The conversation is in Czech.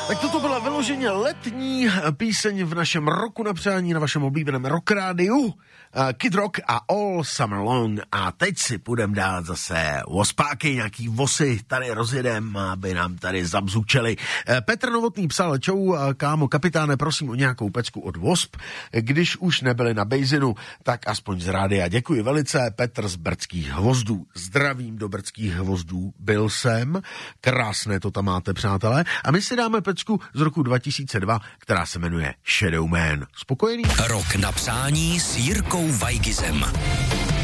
Tak toto byla vyloženě letní píseň v našem roku na přání na vašem oblíbeném rock rádiu. Kid Rock a All Summer Long. A teď si půjdem dát zase vospáky, nějaký vosy tady rozjedem, aby nám tady zabzučeli. Petr Novotný psal: čau, kámo kapitáne, prosím o nějakou pecku od Wasp. Když už nebyli na Bejzinu, tak aspoň z rádia. Děkuji velice, Petr z Brdských hvozdů. Zdravím do Brdských hvozdů, byl jsem. Krásné to tam máte, přátelé. A my si dáme pecku z roku 2002, která se jmenuje Shadow Man. Spokojený? Rok na přání s Jirkou Weigizem.